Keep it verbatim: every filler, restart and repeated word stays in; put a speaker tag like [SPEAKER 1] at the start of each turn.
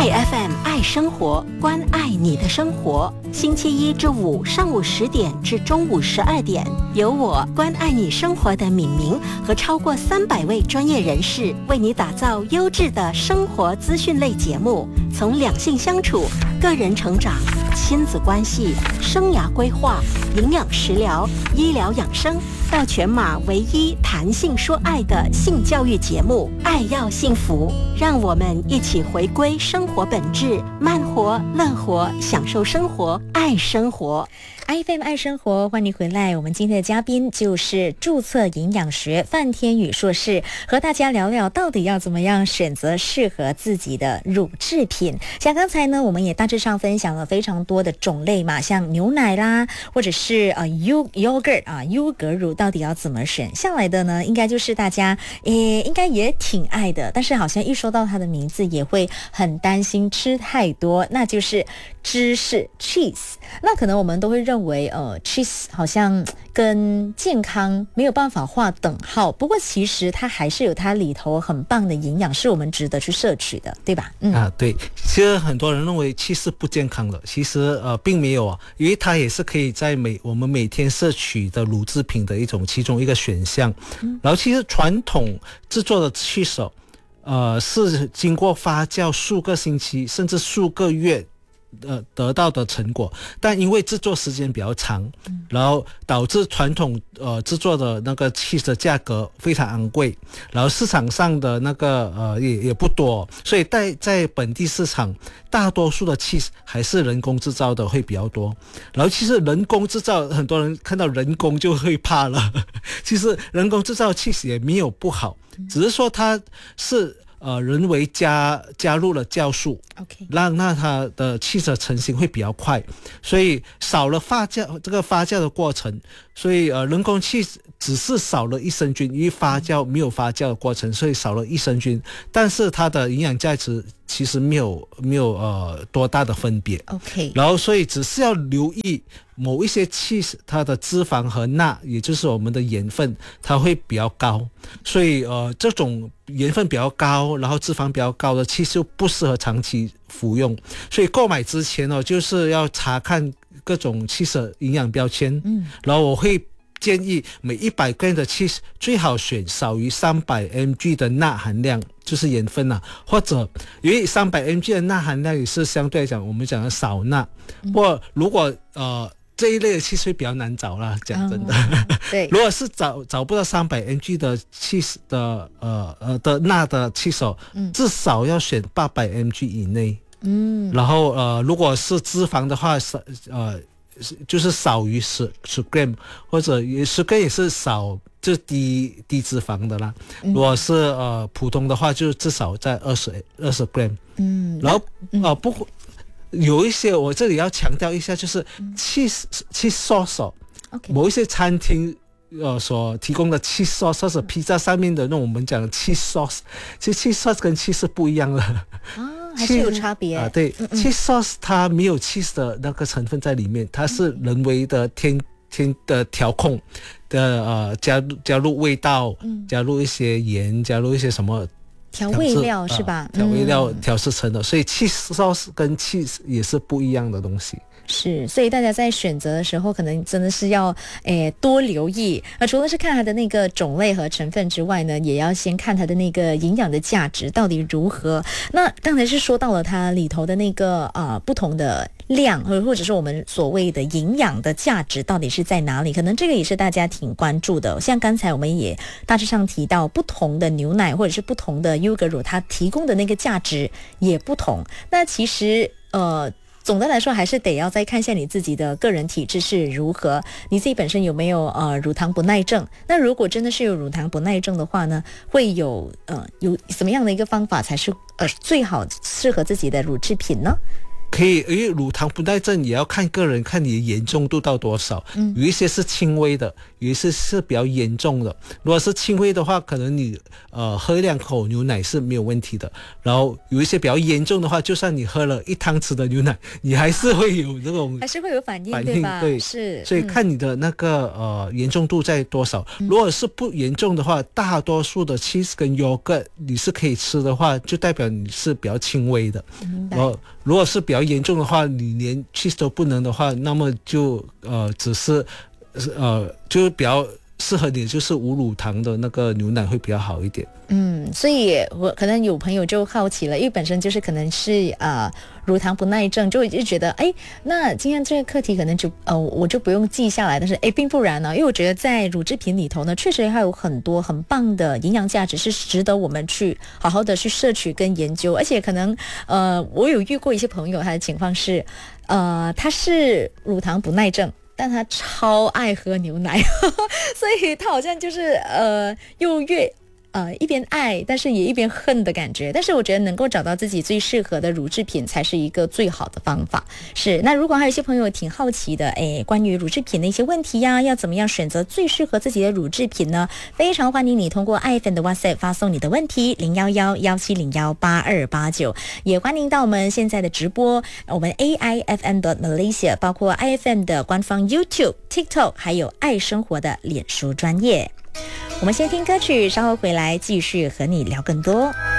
[SPEAKER 1] 爱 F M 爱生活，关爱你的生活。星期一至五上午十点至中午十二点，由我关爱你生活的敏明和超过三百位专业人士为你打造优质的生活资讯类节目，从两性相处、个人成长、亲子关系、生涯规划、营养食疗、医疗养生，到全马唯一谈性说爱的性教育节目《爱要幸福》，让我们一起回归生活本质，慢活、乐活，享受生活，爱生活。
[SPEAKER 2] I F M 爱生活，欢迎回来。我们今天的嘉宾就是注册营养学范天宇硕士，和大家聊聊到底要怎么样选择适合自己的乳制品。像刚才呢，我们也大致上分享了非常多的种类嘛，像牛奶啦，或者是呃 yogurt 啊优格乳，到底要怎么选？向来的呢，应该就是大家诶应该也挺爱的，但是好像一说到它的名字，也会很担心吃太多，那就是芝士 cheese。那可能我们都会认为为呃 cheese 好像跟健康没有办法划等号，不过其实它还是有它里头很棒的营养，是我们值得去摄取的，对吧？嗯
[SPEAKER 3] 啊，对。其实很多人认为cheese不健康的，其实呃并没有啊，因为它也是可以在每我们每天摄取的乳制品的一种其中一个选项。嗯、然后其实传统制作的 cheese 呃是经过发酵数个星期甚至数个月。呃，得到的成果，但因为制作时间比较长，嗯、然后导致传统呃制作的那个 cheese 的价格非常昂贵，然后市场上的那个呃也也不多，所以在在本地市场，大多数的 cheese 还是人工制造的会比较多。然后其实人工制造，很多人看到人工就会怕了，其实人工制造 cheese 也没有不好，只是说它是。呃，人为加加入了酵素
[SPEAKER 2] ，OK，
[SPEAKER 3] 让那它的cheese的成型会比较快，所以少了发酵这个发酵的过程，所以呃人工cheese只是少了益生菌，因为发酵没有发酵的过程，所以少了益生菌，但是它的营养价值其实没有没有呃多大的分别
[SPEAKER 2] ，OK，
[SPEAKER 3] 然后所以只是要留意某一些cheese它的脂肪和钠，也就是我们的盐分，它会比较高，所以呃这种盐分比较高，然后脂肪比较高的cheese就不适合长期服用，所以购买之前呢、哦，就是要查看各种cheese的营养标签，嗯，然后我会建议每一百克的 cheese 最好选少于三百 mg 的钠含量，就是盐分啊，或者因为三百 mg 的钠含量也是相对来讲我们讲的少钠，嗯、或如果呃。这一类的cheese会比较难找啦，讲真的。
[SPEAKER 2] 哦、对，
[SPEAKER 3] 如果是找找不到三百 mg 的 cheese 的呃呃的钠的cheese，嗯，至少要选八百 mg 以内。嗯，然后呃，如果是脂肪的话，呃，就是少于十十 gram， 或者十 gram 也是少，就低低脂肪的啦。嗯、如果是呃普通的话，就至少在二十二十 gram。嗯，然后呃不。有一些我这里要强调一下，就是 cheese cheese sauce， 某一些餐厅呃所提供的 cheese sauce 或者披萨上面的那种我们讲的 cheese sauce， 其实 cheese sauce 跟 cheese 是不一样的啊，
[SPEAKER 2] 还是有差别
[SPEAKER 3] 啊。对，嗯嗯 cheese sauce 它没有 cheese 的那个成分在里面，它是人为的添添的调控的呃加入加入味道，嗯、加入一些盐，加入一些什么。
[SPEAKER 2] 调味料是吧？
[SPEAKER 3] 调味料调制成的，嗯、所以 cheese sauce 跟 cheese 也是不一样的东西。
[SPEAKER 2] 是，所以大家在选择的时候，可能真的是要诶多留意。那除了是看它的那个种类和成分之外呢，也要先看它的那个营养的价值到底如何。那刚才是说到了它里头的那个啊、呃、不同的量，或或者是我们所谓的营养的价值到底是在哪里？可能这个也是大家挺关注的。像刚才我们也大致上提到，不同的牛奶或者是不同的优格乳，它提供的那个价值也不同。那其实呃。总的来说还是得要再看一下你自己的个人体质是如何，你自己本身有没有呃乳糖不耐症。那如果真的是有乳糖不耐症的话呢，会有呃有什么样的一个方法才是呃最好适合自己的乳制品呢？
[SPEAKER 3] 可以，因为乳糖不耐症也要看个人，看你的严重度到多少。嗯，有一些是轻微的，有一些是比较严重的。如果是轻微的话，可能你呃喝两口牛奶是没有问题的。然后有一些比较严重的话，就算你喝了一汤匙的牛奶，你还是会有那种
[SPEAKER 2] 还是会有反应，
[SPEAKER 3] 反应
[SPEAKER 2] 对吧？
[SPEAKER 3] 对，
[SPEAKER 2] 是。
[SPEAKER 3] 所以看你的那个、嗯、呃严重度在多少。如果是不严重的话，大多数的 cheese 跟 yogurt 你是可以吃的话，就代表你是比较轻微的。然后如果是比较严重的话，你连 cheese 都不能的话，那么就呃只是呃就比较适合你就是无乳糖的那个牛奶会比较好一点。
[SPEAKER 2] 嗯，所以我可能有朋友就好奇了，因为本身就是可能是呃乳糖不耐症，就就觉得哎，那今天这个课题可能就呃我就不用记下来，但是哎并不然呢，因为我觉得在乳制品里头呢，确实还有很多很棒的营养价值是值得我们去好好的去摄取跟研究，而且可能呃我有遇过一些朋友，他的情况是呃他是乳糖不耐症。但他超爱喝牛奶所以他好像就是呃又越呃一边爱但是也一边恨的感觉，但是我觉得能够找到自己最适合的乳制品才是一个最好的方法。是，那如果还有一些朋友挺好奇的，哎，关于乳制品的一些问题呀，要怎么样选择最适合自己的乳制品呢？非常欢迎你通过爱 F M 的 WhatsApp 发送你的问题零一一一七零一八二八九，也欢迎到我们现在的直播，我们 A I F M 的 Malaysia， 包括 I F M 的官方 YouTube、TikTok， 还有爱生活的脸书专页。我们先听歌曲，稍后回来继续和你聊更多。